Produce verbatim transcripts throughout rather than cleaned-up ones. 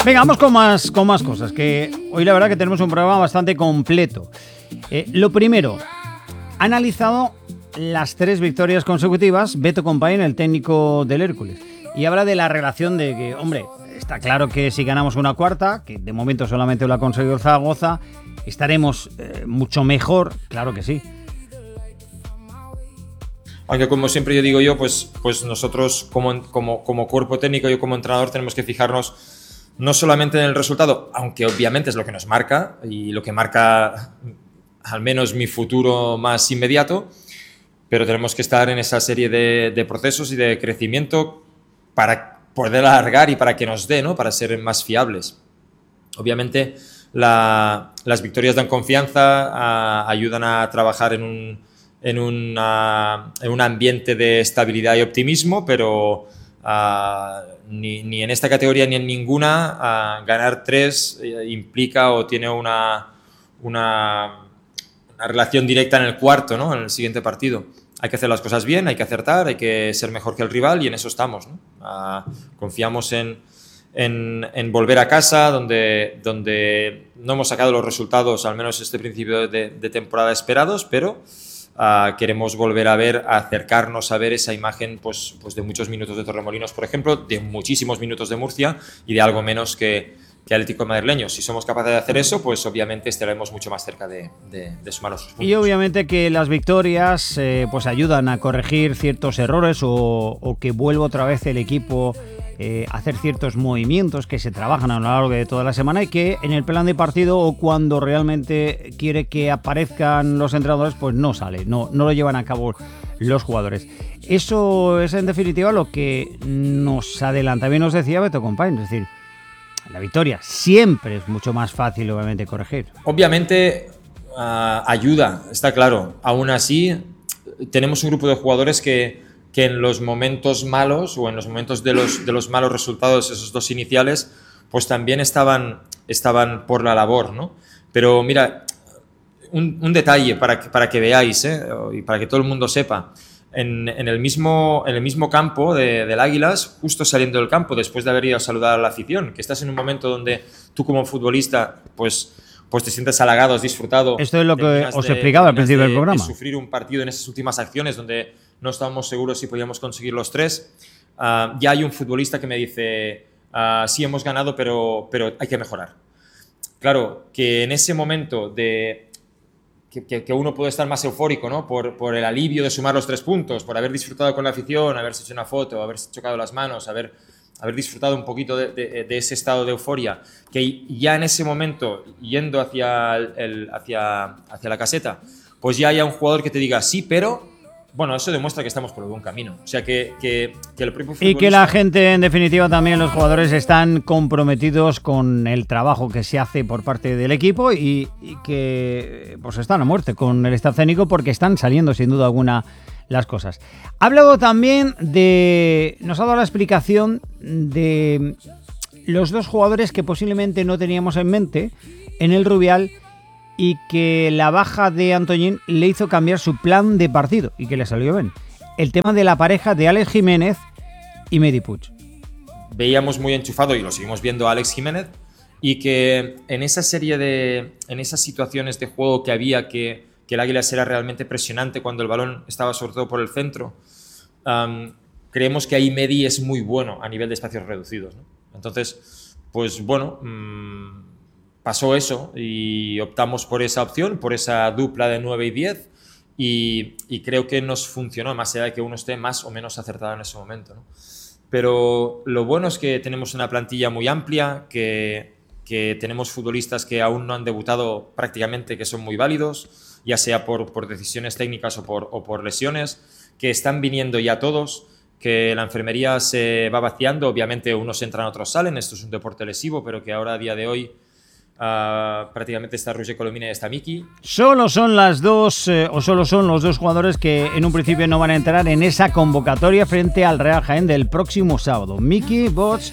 Venga, vamos con más, con más cosas, que hoy la verdad que tenemos un programa bastante completo. Eh, lo primero, ha analizado las tres victorias consecutivas Beto Compain, el técnico del Hércules, y habla de la relación de que, hombre, está claro que si ganamos una cuarta, que de momento solamente lo ha conseguido el Zaragoza, estaremos eh, mucho mejor, claro que sí. Aunque como siempre yo digo yo, pues, pues nosotros como, como, como cuerpo técnico, yo como entrenador, tenemos que fijarnos no solamente en el resultado, aunque obviamente es lo que nos marca y lo que marca al menos mi futuro más inmediato, pero tenemos que estar en esa serie de, de procesos y de crecimiento para poder alargar y para que nos dé, ¿no? Para ser más fiables. Obviamente la, las victorias dan confianza, a, ayudan a trabajar en un, en, una, en un ambiente de estabilidad y optimismo, pero uh, ni, ni en esta categoría ni en ninguna uh, ganar tres eh, implica o tiene una, una, una relación directa en el cuarto, ¿no? En el siguiente partido. Hay que hacer las cosas bien, hay que acertar, hay que ser mejor que el rival y en eso estamos, ¿no? Uh, confiamos en, en, en volver a casa, donde, donde no hemos sacado los resultados, al menos este principio de, de temporada esperados, pero uh, queremos volver a ver, a acercarnos a ver esa imagen pues, pues de muchos minutos de Torremolinos, por ejemplo, de muchísimos minutos de Murcia y de algo menos que que Atlético madrileño. Si somos capaces de hacer eso, pues obviamente estaremos mucho más cerca de, de, de sumar los puntos. Y obviamente que las victorias eh, pues ayudan a corregir ciertos errores o, o que vuelva otra vez el equipo eh, a hacer ciertos movimientos que se trabajan a lo largo de toda la semana y que en el plan de partido o cuando realmente quiere que aparezcan los entrenadores, pues no sale, no, no lo llevan a cabo los jugadores. Eso es en definitiva lo que nos adelanta. Bien nos decía Beto Compain, es decir, la victoria siempre es mucho más fácil, obviamente, corregir. Obviamente uh, ayuda, está claro. Aún así, tenemos un grupo de jugadores que, que en los momentos malos o en los momentos de los, de los malos resultados, esos dos iniciales, pues también estaban, estaban por la labor, ¿no? Pero mira, un, un detalle para que, para que veáis, ¿eh? Y para que todo el mundo sepa. En, en, el mismo, en el mismo campo de, del Águilas, justo saliendo del campo, después de haber ido a saludar a la afición, que estás en un momento donde tú como futbolista pues, pues te sientes halagado, has disfrutado. Esto es lo que os de, explicaba al principio de, del programa. De sufrir un partido en esas últimas acciones donde no estábamos seguros si podíamos conseguir los tres. Uh, ya hay un futbolista que me dice, uh, sí hemos ganado, pero, pero hay que mejorar. Claro, que en ese momento de... Que, que, que uno puede estar más eufórico, ¿no? Por, por el alivio de sumar los tres puntos, por haber disfrutado con la afición, haberse hecho una foto, haberse chocado las manos, haber, haber disfrutado un poquito de, de, de ese estado de euforia, que ya en ese momento, yendo hacia, el, hacia, hacia la caseta, pues ya haya un jugador que te diga sí, pero... Bueno, eso demuestra que estamos por el buen camino. O sea, que, que, que el propio futbolista... Y que la gente, en definitiva, también los jugadores están comprometidos con el trabajo que se hace por parte del equipo y, y que pues están a muerte con el staff técnico porque están saliendo, sin duda alguna, las cosas. Ha hablado también de... Nos ha dado la explicación de los dos jugadores que posiblemente no teníamos en mente en el Rubial y que la baja de Antoñín le hizo cambiar su plan de partido y que le salió bien. El tema de la pareja de Alex Jiménez y Medi Puig. Veíamos muy enchufado y lo seguimos viendo a Alex Jiménez y que en esa serie de... en esas situaciones de juego que había que, que el Águilas era realmente presionante cuando el balón estaba sobre todo por el centro, um, creemos que ahí Medi es muy bueno a nivel de espacios reducidos, ¿no? Entonces, pues bueno... Mmm, pasó eso y optamos por esa opción, por esa dupla de nueve y diez y, y creo que nos funcionó, más allá de que uno esté más o menos acertado en ese momento, ¿no? Pero lo bueno es que tenemos una plantilla muy amplia, que, que tenemos futbolistas que aún no han debutado prácticamente, que son muy válidos, ya sea por, por decisiones técnicas o por, o por lesiones, que están viniendo ya todos, que la enfermería se va vaciando, obviamente unos entran, otros salen, esto es un deporte lesivo, pero que ahora a día de hoy Uh, prácticamente está Roger Colomina y está Miki. Solo son las dos, eh, o solo son los dos jugadores que en un principio no van a entrar en esa convocatoria frente al Real Jaén del próximo sábado. Miki, Bosch,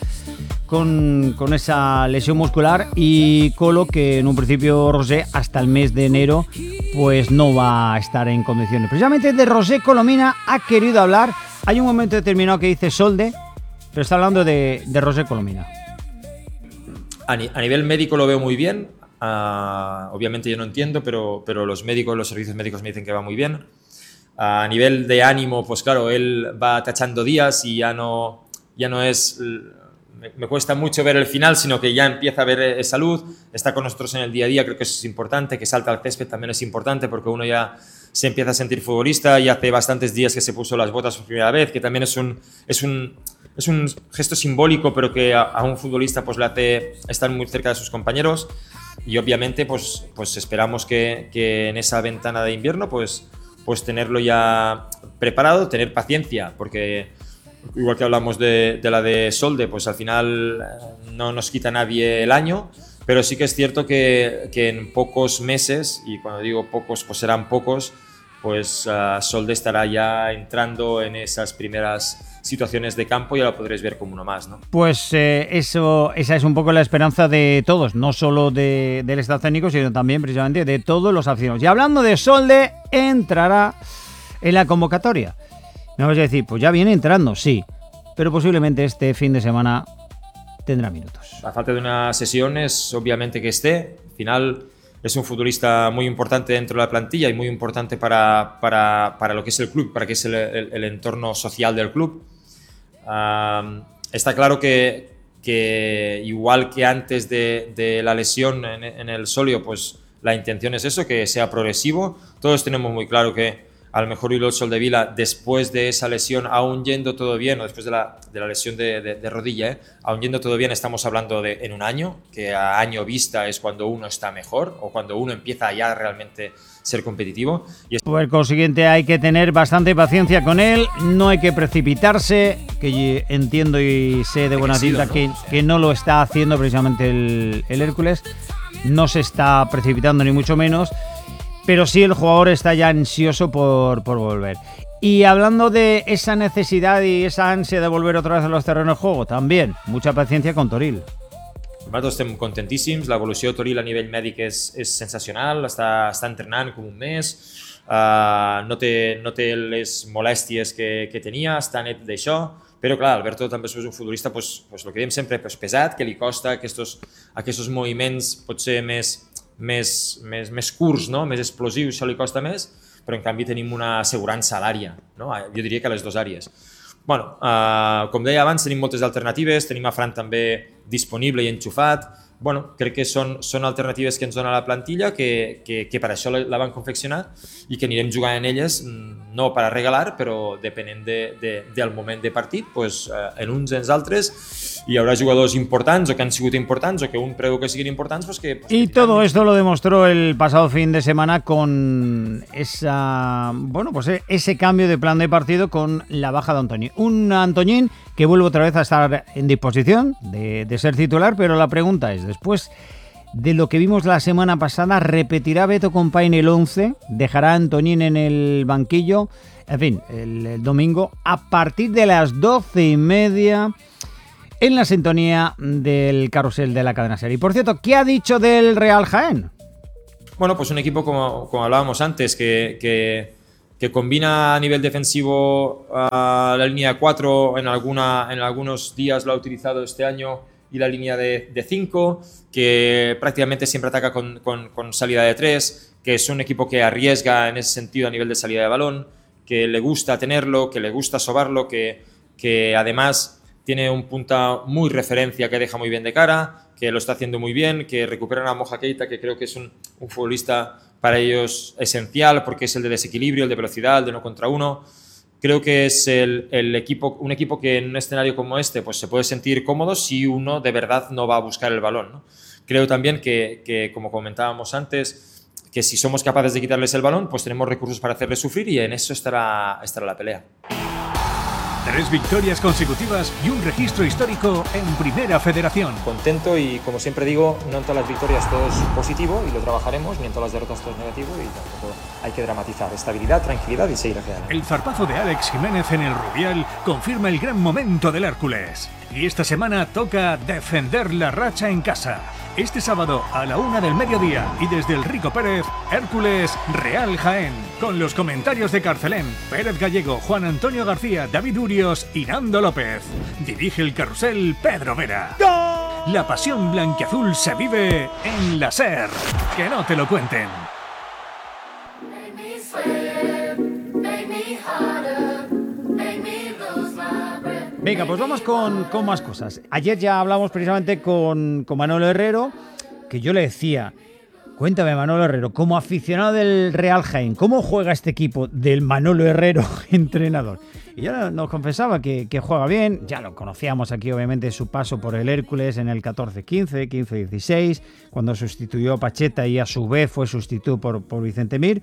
con, con esa lesión muscular, y Colo, que en un principio Roger hasta el mes de enero pues no va a estar en condiciones. Precisamente de Roger Colomina ha querido hablar. Hay un momento determinado que dice Solde, pero está hablando de, de Roger Colomina. a, ni, a nivel médico lo veo muy bien. Uh, obviamente yo no entiendo, pero, pero los médicos, los servicios médicos me dicen que va muy bien. Uh, a nivel de ánimo, pues claro, él va tachando días y ya no, ya no es... Me, me cuesta mucho ver el final, sino que ya empieza a ver eh, salud, está con nosotros en el día a día, creo que eso es importante, que salta al césped también es importante, porque uno ya se empieza a sentir futbolista y hace bastantes días que se puso las botas por primera vez, que también es un... Es un Es un gesto simbólico, pero que a, a un futbolista pues, le hace estar muy cerca de sus compañeros. Y obviamente pues, pues esperamos que, que en esa ventana de invierno pues, pues tenerlo ya preparado, tener paciencia, porque igual que hablamos de, de la de Solde, pues al final no nos quita nadie el año, pero sí que es cierto que, que en pocos meses, y cuando digo pocos pues serán pocos, pues uh, Solde estará ya entrando en esas primeras situaciones de campo y ya lo podréis ver como uno más, ¿no? Pues eh, eso, esa es un poco la esperanza de todos, no solo de, del staff técnico, sino también precisamente de todos los aficionados. Y hablando de Solde, entrará en la convocatoria. Me vas a decir, pues ya viene entrando, sí, pero posiblemente este fin de semana tendrá minutos. A falta de una sesión es obviamente que esté, al final es un futbolista muy importante dentro de la plantilla y muy importante para, para, para lo que es el club, para que es el, el, el entorno social del club. Um, está claro que, que igual que antes de, de la lesión en, en el solio, pues la intención es eso, que sea progresivo. Todos tenemos muy claro que a lo mejor el Soldevila, después de esa lesión, aún yendo todo bien, o después de la, de la lesión de, de, de rodilla, ¿eh? aún yendo todo bien, estamos hablando de en un año, que a año vista es cuando uno está mejor o cuando uno empieza ya realmente ser competitivo. Y es... Por consiguiente, hay que tener bastante paciencia con él, no hay que precipitarse, que entiendo y sé de buena tinta que, que no lo está haciendo precisamente el, el Hércules, no se está precipitando ni mucho menos. Pero sí el jugador está ya ansioso por, por volver. Y hablando de esa necesidad y esa ansia de volver otra vez a los terrenos de juego, también mucha paciencia con Toril. Nosaltres estem contentíssims, l'evolució de Toril a nivell mèdic és, és sensacional, està, està entrenant com un mes, uh, no, té, no té les molèsties que, que tenia, està net d'això, però clar, Alberto també és un futbolista, pues, pues, el que diem sempre, pues, pesat, que li costa aquests, aquests moviments potser més... Més, més, més curts, no? Més explosius, això li costa més, però en canvi tenim una assegurança a l'àrea, no? Jo diria que a les dues àrees. Bueno, eh, com deia abans, tenim moltes alternatives, tenim a Fran també disponible i enxufat. Bueno, crec que són, són alternatives que ens dona la plantilla, que, que, que per això la, la van confeccionar i que anirem jugant en elles, no per a regalar, però depenent de, de, del moment de partit, pues, eh, en uns i en els altres hi haurà jugadors importants o que han sigut importants o que un preu que siguin importants. Pues que, pues, y que todo esto lo demostró el pasado fin de semana con esa, bueno, pues ese cambio de plan de partido con la baja de Antoñín. Un Antoñín que vuelve otra vez a estar en disposición de, de ser titular, pero la pregunta es, después de lo que vimos la semana pasada, ¿repetirá Beto Compain el once? ¿Dejará a Antoñín en el banquillo? En fin, el, el domingo a partir de las doce y media en la sintonía del carrusel de la cadena SER. Y por cierto, ¿qué ha dicho del Real Jaén? Bueno, pues un equipo como, como hablábamos antes, que, que, que combina a nivel defensivo a la línea de cuatro, en, alguna, en algunos días lo ha utilizado este año, y la línea de cinco, que prácticamente siempre ataca con, con, con salida de tres, que es un equipo que arriesga en ese sentido a nivel de salida de balón, que le gusta tenerlo, que le gusta sobarlo, que, que además tiene un punta muy referencia que deja muy bien de cara, que lo está haciendo muy bien, que recuperan a Moja Keita, que creo que es un, un futbolista para ellos esencial, porque es el de desequilibrio, el de velocidad, el de uno contra uno. Creo que es el, el equipo, un equipo que en un escenario como este pues se puede sentir cómodo si uno de verdad no va a buscar el balón, ¿no? Creo también que, que, como comentábamos antes, que si somos capaces de quitarles el balón, pues tenemos recursos para hacerles sufrir y en eso estará, estará la pelea. Tres victorias consecutivas y un registro histórico en Primera Federación. Contento y, como siempre digo, no en todas las victorias todo es positivo y lo trabajaremos, ni en todas las derrotas todo es negativo y tampoco hay que dramatizar. Estabilidad, tranquilidad y seguir hacia adelante. El zarpazo de Alex Jiménez en el Rubial confirma el gran momento del Hércules. Y esta semana toca defender la racha en casa. Este sábado a la una del mediodía y desde el Rico Pérez, Hércules Real Jaén. Con los comentarios de Carcelén, Pérez Gallego, Juan Antonio García, David Urios y Nando López. Dirige el carrusel Pedro Vera. ¡Gol! La pasión blanquiazul se vive en la SER. Que no te lo cuenten. Venga, pues vamos con, con más cosas. Ayer ya hablamos precisamente con, con Manolo Herrero, que yo le decía, cuéntame Manolo Herrero, como aficionado del Real Jaén, ¿cómo juega este equipo del Manolo Herrero entrenador? Y ya nos confesaba que, que juega bien, ya lo conocíamos aquí obviamente su paso por el Hércules en el catorce quince, quince dieciséis, cuando sustituyó a Pacheta y a su vez fue sustituido por, por Vicente Mir.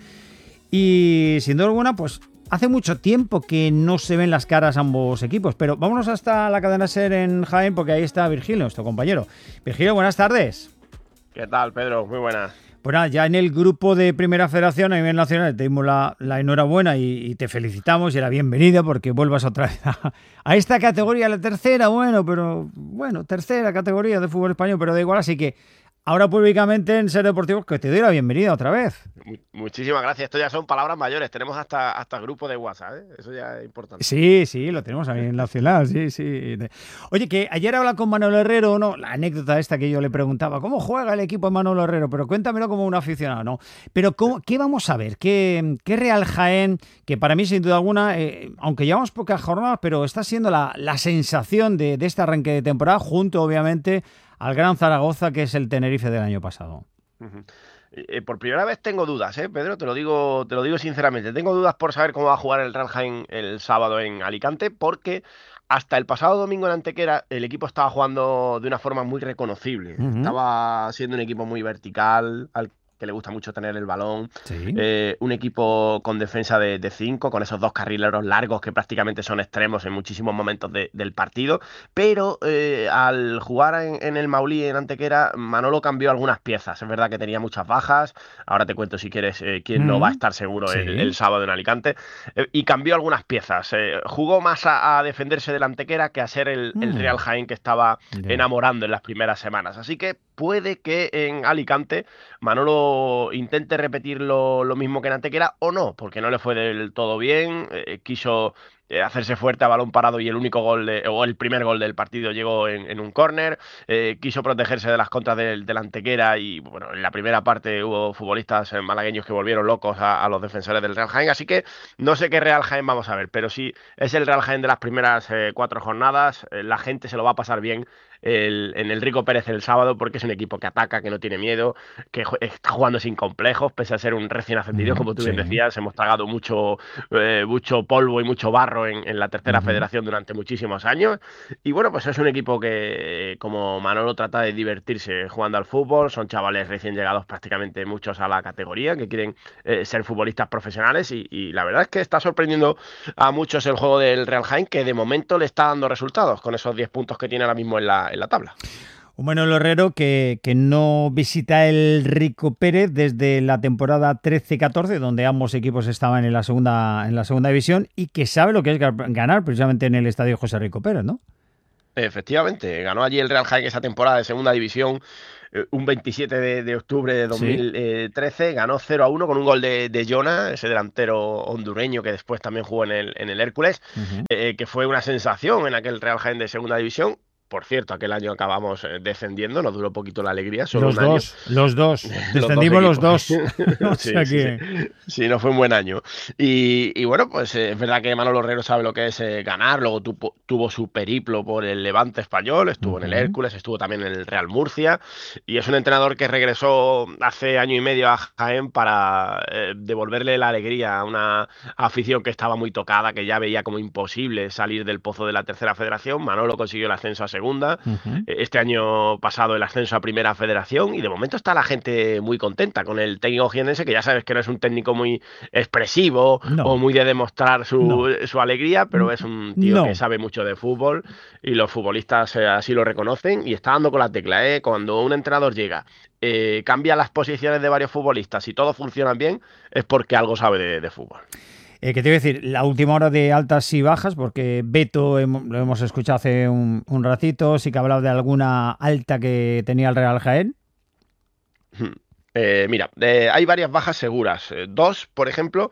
Y sin duda alguna, pues hace mucho tiempo que no se ven las caras ambos equipos, pero vámonos hasta la cadena SER en Jaén porque ahí está Virgilio, nuestro compañero. Virgilio, buenas tardes. ¿Qué tal, Pedro? Muy buenas. Pues nada, ya en el grupo de Primera Federación a nivel nacional te dimos la, la enhorabuena y, y te felicitamos y la bienvenida porque vuelvas otra vez a, a esta categoría, la tercera, bueno, pero bueno, tercera categoría de fútbol español, pero da igual, así que ahora públicamente en SER Deportivos que te doy la bienvenida otra vez. Muchísimas gracias. Esto ya son palabras mayores. Tenemos hasta, hasta grupo de WhatsApp, ¿eh? Eso ya es importante. Sí, sí, lo tenemos ahí en Nacional, sí, sí. Oye, que ayer hablaba con Manolo Herrero, ¿no? La anécdota esta que yo le preguntaba, ¿cómo juega el equipo de Manolo Herrero? Pero cuéntamelo como un aficionado, ¿no? Pero ¿cómo, ¿qué vamos a ver? ¿Qué, qué Real Jaén, que para mí sin duda alguna, eh, aunque llevamos pocas jornadas, pero está siendo la, la sensación de, de este arranque de temporada, junto obviamente al Gran Zaragoza, que es el Tenerife del año pasado? Uh-huh. Eh, por primera vez tengo dudas, ¿eh, Pedro? Te lo digo, te lo digo sinceramente. Tengo dudas por saber cómo va a jugar el Real Jaén el sábado en Alicante, porque hasta el pasado domingo en Antequera el equipo estaba jugando de una forma muy reconocible. Uh-huh. Estaba siendo un equipo muy vertical, al que le gusta mucho tener el balón, sí. eh, un equipo con defensa de, de cinco, con esos dos carrileros largos que prácticamente son extremos en muchísimos momentos de, del partido, pero eh, al jugar en, en el Maulí, en Antequera, Manolo cambió algunas piezas. Es verdad que tenía muchas bajas, ahora te cuento si quieres eh, quién mm. no va a estar seguro sí. el, el sábado en Alicante, eh, y cambió algunas piezas. Eh, jugó más a, a defenderse del Antequera que a ser el, mm. el Real Jaén que estaba yeah. enamorando en las primeras semanas. Así que puede que en Alicante Manolo intente repetir lo, lo mismo que en Antequera o no, porque no le fue del todo bien, eh, quiso eh, hacerse fuerte a balón parado y el único gol, de, o el primer gol del partido llegó en, en un córner, eh, quiso protegerse de las contras del, del Antequera y bueno, en la primera parte hubo futbolistas malagueños que volvieron locos a, a los defensores del Real Jaén, así que no sé qué Real Jaén vamos a ver, pero sí es el Real Jaén de las primeras eh, cuatro jornadas, eh, la gente se lo va a pasar bien El, en el Rico Pérez el sábado porque es un equipo que ataca, que no tiene miedo, que está jugando sin complejos, pese a ser un recién ascendido, como tú sí. bien decías, hemos tragado mucho, eh, mucho polvo y mucho barro en, en la tercera uh-huh. federación durante muchísimos años, y bueno, pues es un equipo que, como Manolo, trata de divertirse jugando al fútbol, son chavales recién llegados prácticamente muchos a la categoría, que quieren eh, ser futbolistas profesionales, y, y la verdad es que está sorprendiendo a muchos el juego del Real Jaén, que de momento le está dando resultados, con esos diez puntos que tiene ahora mismo en la en la tabla. Un Manolo Herrero que, que no visita el Rico Pérez desde la temporada trece catorce, donde ambos equipos estaban en la segunda en la segunda división, y que sabe lo que es ganar precisamente en el estadio José Rico Pérez, ¿no? Efectivamente, ganó allí el Real Jaén esa temporada de segunda división, eh, un veintisiete de octubre de dos mil trece, sí. Ganó cero a uno con un gol de, de Jonah, ese delantero hondureño que después también jugó en el, en el Hércules, uh-huh. eh, que fue una sensación en aquel Real Jaén de segunda división. Por cierto, aquel año acabamos descendiendo, nos duró poquito la alegría. Solo los, un dos, año. los dos, descendimos los dos, los dos. sí, o sea sí, que... sí, sí, no fue un buen año. Y, y bueno, pues eh, es verdad que Manolo Herrero sabe lo que es eh, ganar, luego tuvo, tuvo su periplo por el Levante español, estuvo uh-huh. en el Hércules, estuvo también en el Real Murcia, y es un entrenador que regresó hace año y medio a Jaén para eh, devolverle la alegría a una afición que estaba muy tocada, que ya veía como imposible salir del pozo de la tercera federación. Manolo consiguió el ascenso a segunda, uh-huh. este año pasado el ascenso a primera federación, y de momento está la gente muy contenta con el técnico jienense, que ya sabes que no es un técnico muy expresivo no. o muy de demostrar su, no. su alegría, pero es un tío no. que sabe mucho de fútbol y los futbolistas eh, así lo reconocen, y está dando con la tecla, ¿eh? Cuando un entrenador llega, eh, cambia las posiciones de varios futbolistas y todos funcionan bien, es porque algo sabe de, de fútbol. Eh, ¿Qué te iba a decir? La última hora de altas y bajas, porque Beto hem, lo hemos escuchado hace un, un ratito, sí que ha hablado de alguna alta que tenía el Real Jaén. Eh, mira, eh, hay varias bajas seguras. Eh, dos, por ejemplo,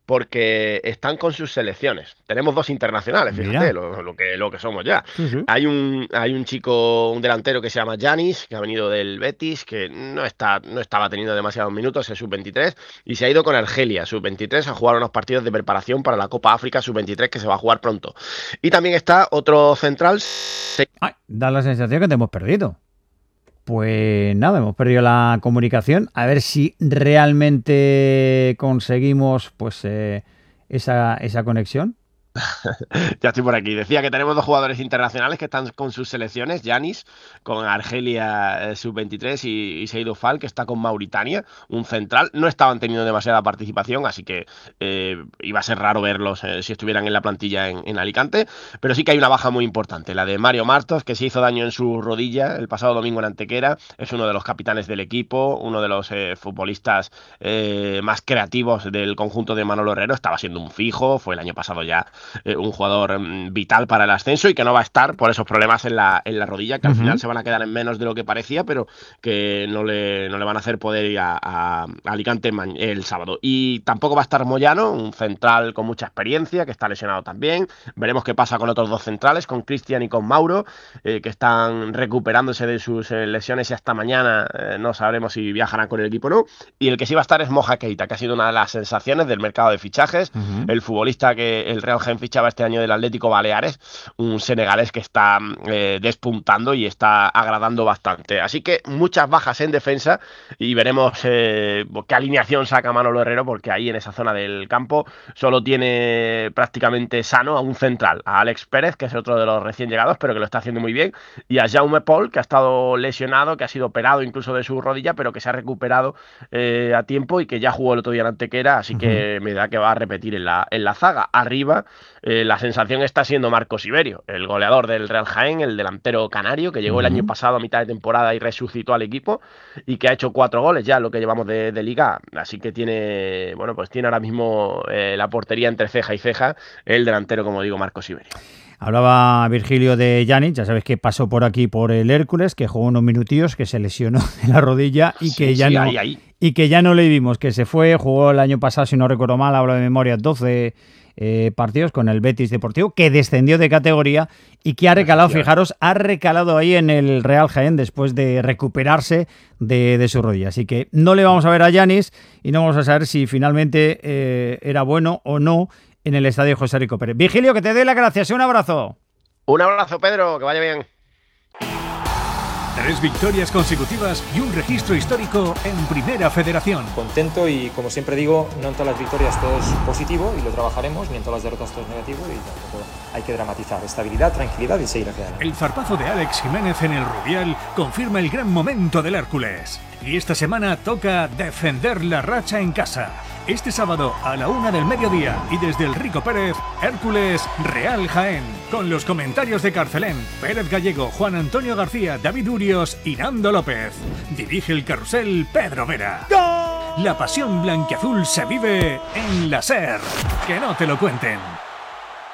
porque están con sus selecciones. Tenemos dos internacionales, fíjate lo, lo, que, lo que somos ya. Sí, sí. Hay un, hay un chico, un delantero que se llama Yanis, que ha venido del Betis, que no, está, no estaba teniendo demasiados minutos, es sub veintitrés, y se ha ido con Argelia, sub veintitrés, a jugar unos partidos de preparación para la Copa África sub veintitrés, que se va a jugar pronto. Y también está otro central... Ay, da la sensación que te hemos perdido. Pues nada, hemos perdido la comunicación. A ver si realmente conseguimos pues eh, esa, esa conexión. Ya estoy por aquí. Decía que tenemos dos jugadores internacionales que están con sus selecciones, Yanis con Argelia eh, sub veintitrés y, y Seydou Fall, que está con Mauritania, un central. No estaban teniendo demasiada participación, así que eh, iba a ser raro verlos eh, si estuvieran en la plantilla en, en Alicante, pero sí que hay una baja muy importante, la de Mario Martos, que se hizo daño en su rodilla el pasado domingo en Antequera. Es uno de los capitanes del equipo, uno de los eh, futbolistas eh, más creativos del conjunto de Manolo Herrero. Estaba siendo un fijo, fue el año pasado ya Eh, un jugador mm, vital para el ascenso, y que no va a estar por esos problemas en la, en la rodilla, que uh-huh. al final se van a quedar en menos de lo que parecía, pero que no le, no le van a hacer poder ir a, a, a Alicante el sábado. Y tampoco va a estar Moyano, un central con mucha experiencia, que está lesionado también. Veremos qué pasa con otros dos centrales, con Cristian y con Mauro, eh, que están recuperándose de sus eh, lesiones, y hasta mañana eh, no sabremos si viajarán con el equipo o no. Y el que sí va a estar es Moja Keita, que ha sido una de las sensaciones del mercado de fichajes, uh-huh. el futbolista que el Real Jaén fichaba este año del Atlético Baleares, un senegalés que está eh, despuntando y está agradando bastante. Así que muchas bajas en defensa, y veremos eh, qué alineación saca Manolo Herrero, porque ahí en esa zona del campo solo tiene prácticamente sano a un central, a Alex Pérez, que es otro de los recién llegados, pero que lo está haciendo muy bien, y a Jaume Pol, que ha estado lesionado, que ha sido operado incluso de su rodilla, pero que se ha recuperado eh, a tiempo y que ya jugó el otro día en Antequera, así uh-huh. que me da que va a repetir en la, en la zaga. Arriba, eh, la sensación está siendo Marcos Iberio, el goleador del Real Jaén, el delantero canario, que llegó uh-huh. el año pasado a mitad de temporada y resucitó al equipo, y que ha hecho cuatro goles ya en lo que llevamos de, de liga, así que tiene, bueno, pues tiene ahora mismo eh, la portería entre ceja y ceja, el delantero, como digo, Marcos Iberio. Hablaba Virgilio de Yanis, ya sabes que pasó por aquí por el Hércules, que jugó unos minutillos, que se lesionó de la rodilla y que, sí, ya, sí, no, ahí, ahí. y que ya no le vimos, que se fue, jugó el año pasado, si no recuerdo mal, hablo de memoria, doce eh, partidos con el Betis Deportivo, que descendió de categoría y que ha recalado, fijaros, ha recalado ahí en el Real Jaén después de recuperarse de, de su rodilla. Así que no le vamos a ver a Yanis y no vamos a saber si finalmente eh, era bueno o no en el estadio José Rico Pérez. Vigilio, que te doy las gracias. Un abrazo. Un abrazo, Pedro. Que vaya bien. Tres victorias consecutivas y un registro histórico en Primera Federación. Contento y, como siempre digo, no en todas las victorias todo es positivo y lo trabajaremos, ni en todas las derrotas todo es negativo y tampoco hay que dramatizar. Estabilidad, tranquilidad y seguir hacia adelante. El zarpazo de Alex Jiménez en el Rubial confirma el gran momento del Hércules. Y esta semana toca defender la racha en casa. Este sábado a la una del mediodía y desde el Rico Pérez, Hércules Real Jaén. Con los comentarios de Carcelén, Pérez Gallego, Juan Antonio García, David Urios y Nando López. Dirige el carrusel Pedro Vera. ¡Gol! La pasión blanquiazul se vive en la SER. Que no te lo cuenten.